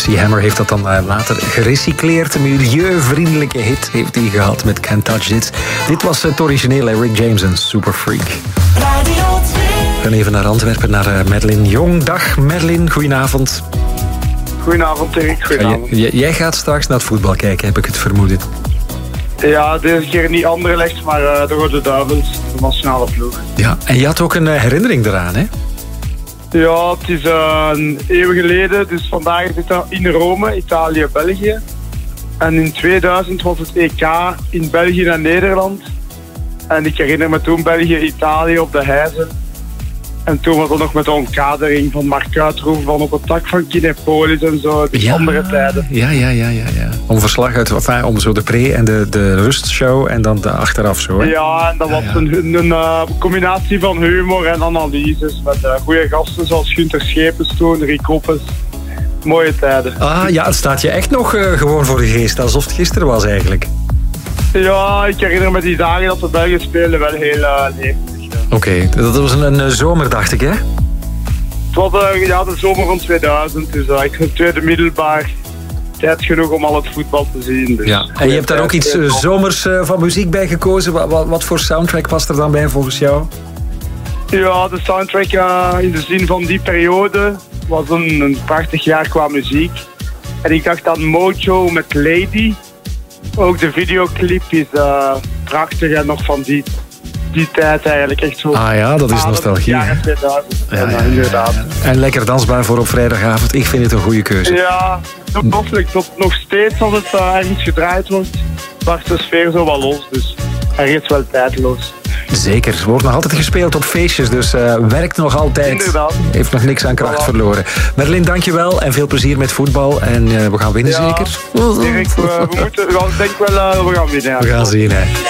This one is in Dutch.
MC Hammer heeft dat dan later gerecycleerd. Een milieuvriendelijke hit heeft hij gehad met Can't Touch It. Dit was het originele Rick James en Super Freak. Radio 2. We gaan even naar Antwerpen, naar Madeline Jong. Dag Madeline, goedenavond. Goedenavond Erik, goedenavond. Jij gaat straks naar het voetbal kijken, heb ik het vermoeden. Ja, deze keer niet Anderlecht, maar de Rode Duivels, de nationale ploeg. Ja, en je had ook een herinnering eraan, hè? Ja, het is een eeuw geleden, dus vandaag is het in Rome, Italië-België. En in 2000 was het EK in België en Nederland. En ik herinner me toen België-Italië op de Heizen. En toen was het nog met de omkadering van Mark Uitroep van op het dak van Kinepolis en zo. Dus andere tijden. Ja. Om verslag uit, om zo de pre- en de rustshow en dan de achteraf zo. Hè? Ja, en dat was een combinatie van humor en analyses met goede gasten zoals Gunther Schepens toen, Rick Koppes. Mooie tijden. Ah ja, het staat je echt nog gewoon voor de geest, alsof het gisteren was eigenlijk. Ja, ik herinner me die dagen dat de Belgen spelen wel heel levendig. Oké, dat was een zomer, dacht ik, hè? Het was de zomer van 2000, dus ik was tweede middelbaar. Tijd genoeg om al het voetbal te zien. Dus. Ja. En je hebt daar ook iets zomers van muziek bij gekozen. Wat voor soundtrack past er dan bij volgens jou? Ja, de soundtrack in de zin van die periode was een prachtig jaar qua muziek. En ik dacht aan Mojo met Lady. Ook de videoclip is prachtig en nog van die tijd eigenlijk echt zo. Ah ja, dat is nostalgie. Jaren 2000. Ja, inderdaad. En lekker dansbaar voor op vrijdagavond. Ik vind het een goede keuze. Ja, tot nog steeds als het ergens gedraaid wordt, barst de sfeer zo wel los. Dus ergens wel tijdloos. Zeker. Het wordt nog altijd gespeeld op feestjes, dus werkt nog altijd. Inderdaad. Heeft nog niks aan kracht verloren. Merlin, dankjewel en veel plezier met voetbal. En we gaan winnen zeker? Erik, we gaan denk wel we gaan winnen. Ja. We gaan zien, hè.